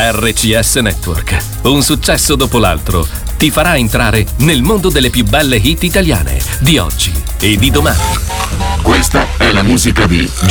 RCS Network. Un successo dopo l'altro ti farà entrare nel mondo delle più belle hit italiane di oggi e di domani. Questa è la musica di